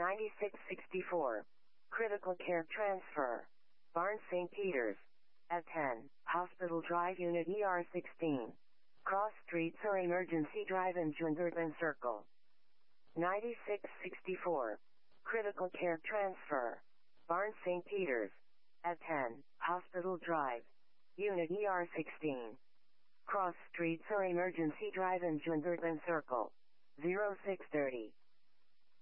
9664. Critical care transfer. Barnes St. Peter's. At 10, Hospital Drive Unit ER16. Cross Streets or Emergency Drive in Junderban Circle. 9664. Critical care transfer. Barnes St. Peter's. At 10, Hospital Drive. Unit ER16. Cross Streets or Emergency Drive in Junderban Circle. 0630.